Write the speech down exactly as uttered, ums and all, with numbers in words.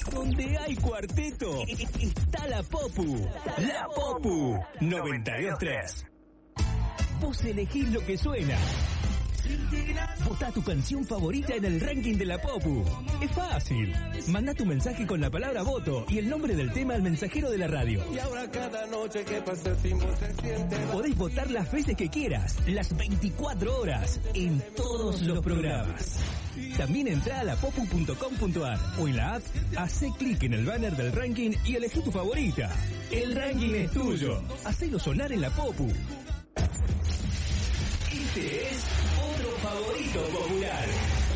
Donde hay cuarteto, está la Popu. La Popu noventa y dos tres. Vos elegís lo que suena. Votá tu canción favorita en el ranking de la Popu. Es fácil. Mandá tu mensaje con la palabra voto y el nombre del tema al mensajero de la radio. Y ahora cada noche que pasa el tiempo se siente. Podés votar las veces que quieras, las veinticuatro horas, en todos los programas. También entrá a la popu punto com punto ar o en la app, hacé clic en el banner del ranking y elegí tu favorita. El ranking es tuyo. Hacelo sonar en la Popu. Este es otro favorito popular.